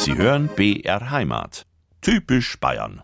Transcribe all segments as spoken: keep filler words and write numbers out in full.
Sie hören B R Heimat. Typisch Bayern.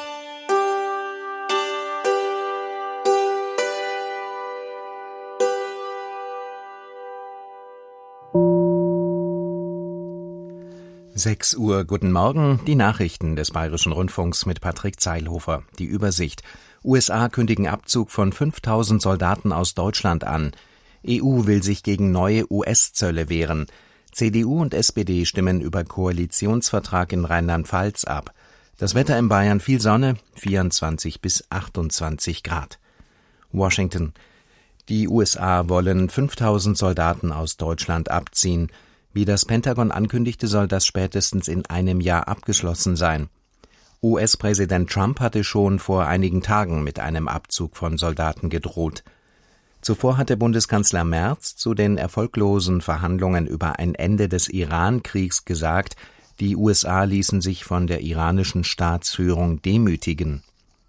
sechs Uhr, guten Morgen, die Nachrichten des Bayerischen Rundfunks mit Patrick Zeilhofer. Die Übersicht. U S A kündigen Abzug von fünftausend Soldaten aus Deutschland an. E U will sich gegen neue U S-Zölle wehren. C D U und S P D stimmen über Koalitionsvertrag in Rheinland-Pfalz ab. Das Wetter in Bayern viel Sonne, vierundzwanzig bis achtundzwanzig Grad. Washington. Die U S A wollen fünftausend Soldaten aus Deutschland abziehen. Wie das Pentagon ankündigte, soll das spätestens in einem Jahr abgeschlossen sein. U S-Präsident Trump hatte schon vor einigen Tagen mit einem Abzug von Soldaten gedroht. Zuvor hatte Bundeskanzler Merz zu den erfolglosen Verhandlungen über ein Ende des Iran-Kriegs gesagt, die U S A ließen sich von der iranischen Staatsführung demütigen.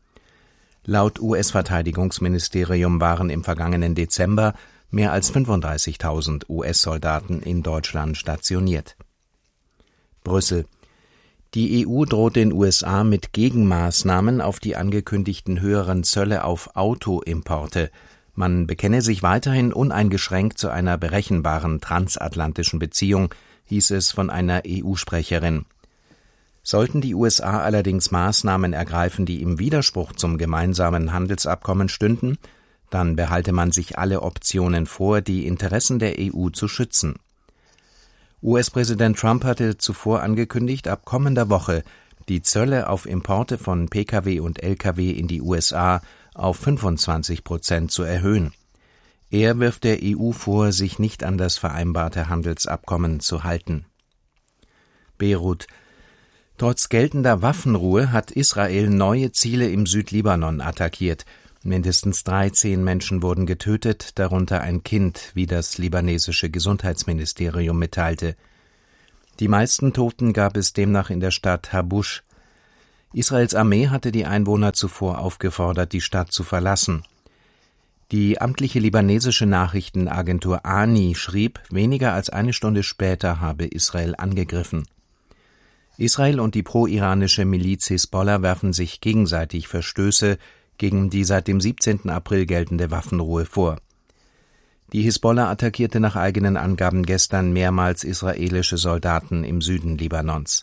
Laut U S-Verteidigungsministerium waren im vergangenen Dezember mehr als fünfunddreißigtausend U S-Soldaten in Deutschland stationiert. Brüssel. Die E U droht den U S A mit Gegenmaßnahmen auf die angekündigten höheren Zölle auf Autoimporte. Man bekenne sich weiterhin uneingeschränkt zu einer berechenbaren transatlantischen Beziehung, hieß es von einer E U-Sprecherin. Sollten die U S A allerdings Maßnahmen ergreifen, die im Widerspruch zum gemeinsamen Handelsabkommen stünden, dann behalte man sich alle Optionen vor, die Interessen der E U zu schützen. U S-Präsident Trump hatte zuvor angekündigt, ab kommender Woche die Zölle auf Importe von P K W und L K W in die U S A auf fünfundzwanzig Prozent zu erhöhen. Er wirft der E U vor, sich nicht an das vereinbarte Handelsabkommen zu halten. Beirut. Trotz geltender Waffenruhe hat Israel neue Ziele im Südlibanon attackiert. Mindestens dreizehn Menschen wurden getötet, darunter ein Kind, wie das libanesische Gesundheitsministerium mitteilte. Die meisten Toten gab es demnach in der Stadt Habusch. Israels Armee hatte die Einwohner zuvor aufgefordert, die Stadt zu verlassen. Die amtliche libanesische Nachrichtenagentur A N I schrieb, weniger als eine Stunde später habe Israel angegriffen. Israel und die pro-iranische Miliz Hisbollah werfen sich gegenseitig Verstöße gegen die seit dem siebzehnten April geltende Waffenruhe vor. Die Hisbollah attackierte nach eigenen Angaben gestern mehrmals israelische Soldaten im Süden Libanons.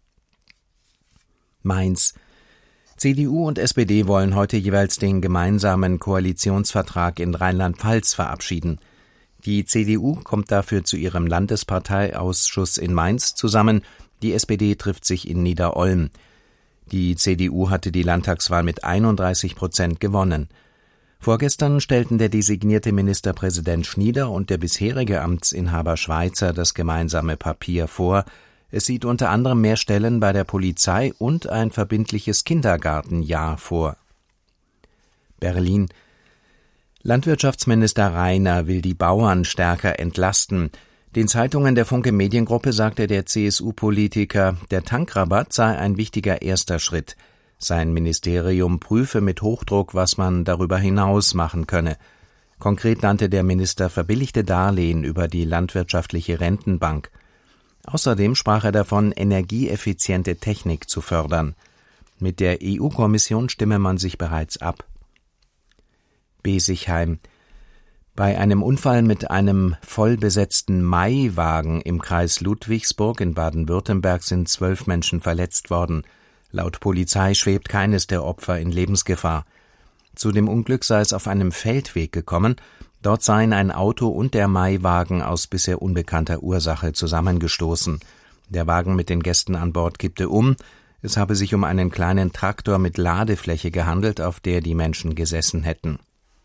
Mainz. C D U und S P D wollen heute jeweils den gemeinsamen Koalitionsvertrag in Rheinland-Pfalz verabschieden. Die C D U kommt dafür zu ihrem Landesparteiausschuss in Mainz zusammen, die S P D trifft sich in Niederolm. Die C D U hatte die Landtagswahl mit einunddreißig Prozent gewonnen. Vorgestern stellten der designierte Ministerpräsident Schnieder und der bisherige Amtsinhaber Schweizer das gemeinsame Papier vor. Es sieht unter anderem mehr Stellen bei der Polizei und ein verbindliches Kindergartenjahr vor. Berlin. Landwirtschaftsminister Rainer will die Bauern stärker entlasten. Den Zeitungen der Funke Mediengruppe sagte der C S U-Politiker, der Tankrabatt sei ein wichtiger erster Schritt. Sein Ministerium prüfe mit Hochdruck, was man darüber hinaus machen könne. Konkret nannte der Minister verbilligte Darlehen über die landwirtschaftliche Rentenbank. Außerdem sprach er davon, energieeffiziente Technik zu fördern. Mit der E U-Kommission stimme man sich bereits ab. Besigheim. Bei einem Unfall mit einem vollbesetzten Maiwagen im Kreis Ludwigsburg in Baden-Württemberg sind zwölf Menschen verletzt worden. Laut Polizei schwebt keines der Opfer in Lebensgefahr. Zu dem Unglück sei es auf einem Feldweg gekommen. Dort seien ein Auto und der Maiwagen aus bisher unbekannter Ursache zusammengestoßen. Der Wagen mit den Gästen an Bord kippte um. Es habe sich um einen kleinen Traktor mit Ladefläche gehandelt, auf der die Menschen gesessen hätten.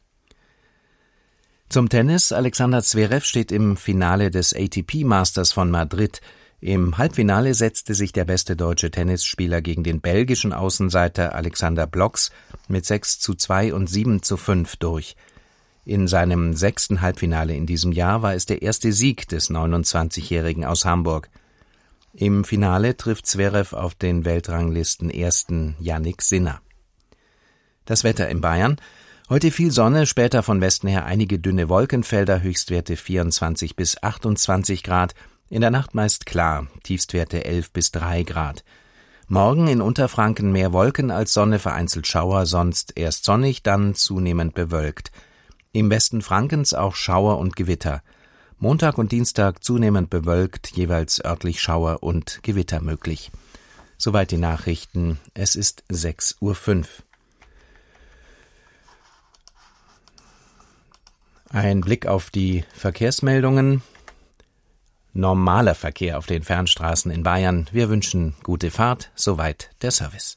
Zum Tennis. Alexander Zverev steht im Finale des A T P Masters von Madrid. Im Halbfinale setzte sich der beste deutsche Tennisspieler gegen den belgischen Außenseiter Alexander Blocks mit sechs zu zwei und sieben zu fünf durch. In seinem sechsten Halbfinale in diesem Jahr war es der erste Sieg des neunundzwanzigjährigen aus Hamburg. Im Finale trifft Zverev auf den Weltranglisten-Ersten Jannik Sinner. Das Wetter in Bayern. Heute viel Sonne, später von Westen her einige dünne Wolkenfelder, Höchstwerte vierundzwanzig bis achtundzwanzig Grad. In der Nacht meist klar, Tiefstwerte elf bis drei Grad. Morgen in Unterfranken mehr Wolken als Sonne, vereinzelt Schauer, sonst erst sonnig, dann zunehmend bewölkt. Im Westen Frankens auch Schauer und Gewitter. Montag und Dienstag zunehmend bewölkt, jeweils örtlich Schauer und Gewitter möglich. Soweit die Nachrichten. Es ist sechs Uhr fünf. Ein Blick auf die Verkehrsmeldungen. Normaler Verkehr auf den Fernstraßen in Bayern. Wir wünschen gute Fahrt. Soweit der Service.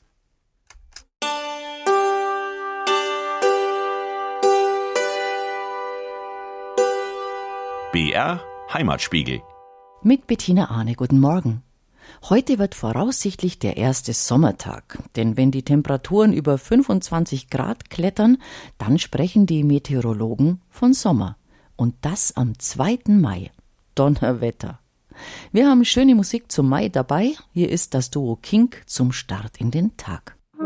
B R Heimatspiegel. Mit Bettina Ahne, guten Morgen. Heute wird voraussichtlich der erste Sommertag, denn wenn die Temperaturen über fünfundzwanzig Grad klettern, dann sprechen die Meteorologen von Sommer. Und das am zweiten Mai. Donnerwetter. Wir haben schöne Musik zum Mai dabei. Hier ist das Duo Kink zum Start in den Tag.